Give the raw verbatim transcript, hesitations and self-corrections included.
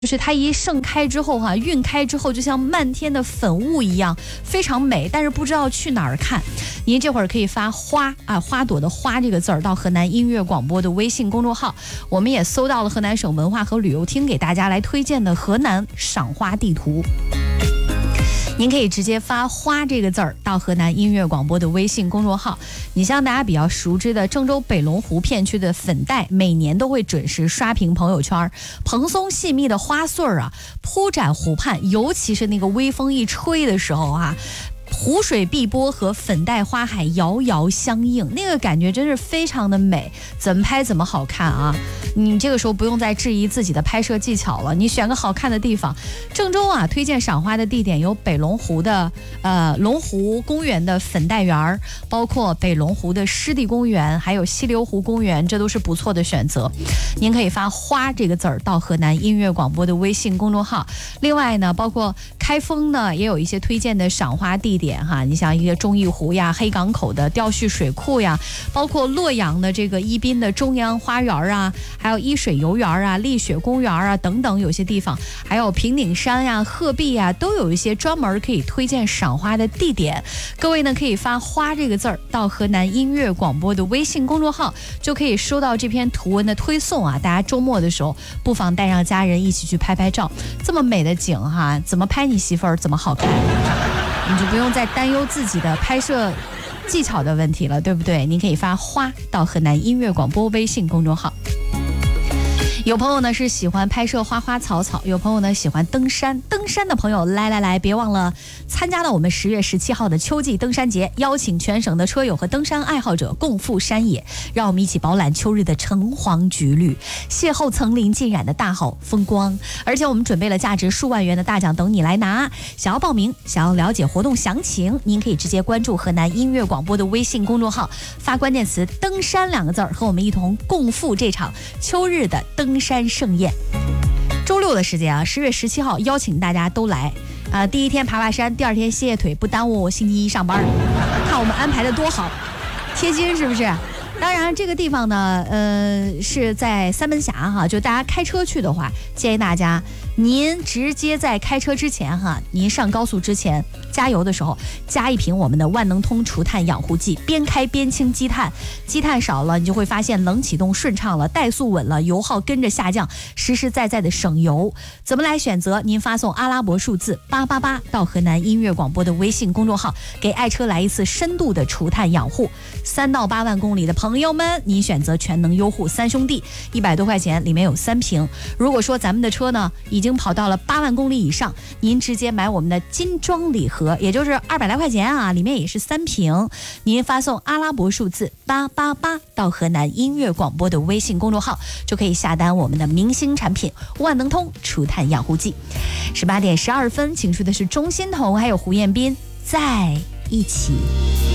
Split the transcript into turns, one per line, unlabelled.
就是它一盛开之后哈、啊，晕开之后就像漫天的粉雾一样，非常美，但是不知道去哪儿看。您这会儿可以发花啊，花朵的花这个字儿到河南音乐广播的微信公众号，我们也搜到了河南省文化和旅游厅给大家来推荐的河南赏花地图。您可以直接发花这个字儿到河南音乐广播的微信公众号。你像大家比较熟知的郑州北龙湖片区的粉黛，每年都会准时刷屏朋友圈，蓬松细密的花穗儿啊，铺展湖畔，尤其是那个微风一吹的时候啊，湖水碧波和粉黛花海遥遥相映，那个感觉真是非常的美，怎么拍怎么好看啊！你这个时候不用再质疑自己的拍摄技巧了，你选个好看的地方。郑州啊，推荐赏花的地点有北龙湖的呃龙湖公园的粉黛园，包括北龙湖的湿地公园，还有西流湖公园，这都是不错的选择。您可以发花这个字儿到河南音乐广播的微信公众号。另外呢，包括开封呢，也有一些推荐的赏花地点哈，你像一个忠义湖呀、黑港口的吊絮水库呀，包括洛阳的这个宜宾的中央花园啊，还有伊水游园啊、丽雪公园啊等等，有些地方还有平顶山呀、鹤壁呀，都有一些专门可以推荐赏花的地点。各位呢，可以发花这个字儿到河南音乐广播的微信公众号，就可以收到这篇图文的推送啊。大家周末的时候不妨带上家人一起去拍拍照，这么美的景哈，怎么拍你媳妇儿怎么好看，你就不用再担忧自己的拍摄技巧的问题了，对不对？您可以发花到河南音乐广播微信公众号。有朋友呢是喜欢拍摄花花草草，有朋友呢喜欢登山。登山的朋友来来来，别忘了参加到我们十月十七号的秋季登山节，邀请全省的车友和登山爱好者共赴山野，让我们一起饱览秋日的橙黄橘绿，邂逅层林尽染的大好风光。而且我们准备了价值数万元的大奖等你来拿。想要报名，想要了解活动详情，您可以直接关注河南音乐广播的微信公众号，发关键词登山两个字儿，和我们一同共赴这场秋日的登山盛宴。周六的时间啊，十月十七号邀请大家都来啊、呃！第一天爬爬山，第二天歇歇腿，不耽误星期一上班。看我们安排的多好，贴心是不是？当然这个地方呢呃是在三门峡哈，就大家开车去的话，建议大家您直接在开车之前哈，您上高速之前加油的时候加一瓶我们的万能通除碳养护剂，边开边清积碳，积碳少了你就会发现冷启动顺畅了，怠速稳了，油耗跟着下降，实实在在的省油。怎么来选择？您发送阿拉伯数字八八八到河南音乐广播的微信公众号，给爱车来一次深度的除碳养护。三到八万公里的朋友们，您选择全能优护三兄弟，一百多块钱里面有三瓶。如果说咱们的车呢已经跑到了八万公里以上，您直接买我们的金装礼盒，也就是二百来块钱啊，里面也是三瓶。您发送阿拉伯数字八八八到河南音乐广播的微信公众号，就可以下单我们的明星产品万能通除碳养护剂。十八点十二分，请出的是钟欣桐还有胡彦斌在一起。